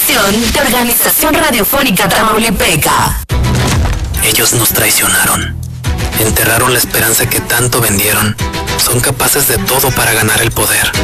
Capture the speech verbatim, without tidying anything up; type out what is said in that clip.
presentación de Organización Radiofónica Tamaulipeca. Ellos nos traicionaron. Enterraron la esperanza que tanto vendieron. Son capaces de todo para ganar el poder.